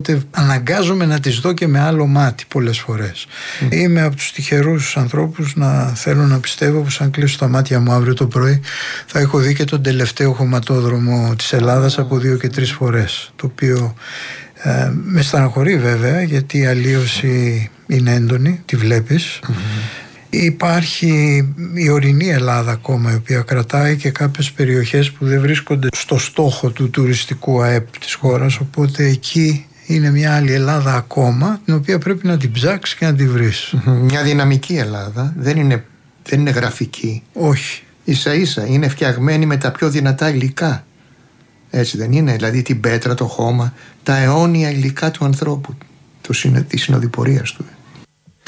οπότε αναγκάζομαι να τις δω και με άλλο μάτι πολλές φορές. Είμαι από τους τυχερούς ανθρώπους να θέλω να πιστεύω πως αν κλείσω τα μάτια μου αύριο το πρωί θα έχω δει και τον τελευταίο χωματόδρομο της Ελλάδας από 2 και 3 φορές, το οποίο με στεναχωρεί βέβαια, γιατί η αλλίωση είναι έντονη, τη βλέπεις. Υπάρχει η ορεινή Ελλάδα ακόμα, η οποία κρατάει και κάποιες περιοχές που δεν βρίσκονται στο στόχο του τουριστικού ΑΕΠ της χώρας, οπότε εκεί είναι μια άλλη Ελλάδα ακόμα, την οποία πρέπει να την ψάξεις και να την βρεις. Μια δυναμική Ελλάδα, δεν είναι γραφική. Όχι. Ίσα ίσα είναι φτιαγμένη με τα πιο δυνατά υλικά. Έτσι δεν είναι? Δηλαδή την πέτρα, το χώμα, τα αιώνια υλικά του ανθρώπου, της συνοδοιπορίας του.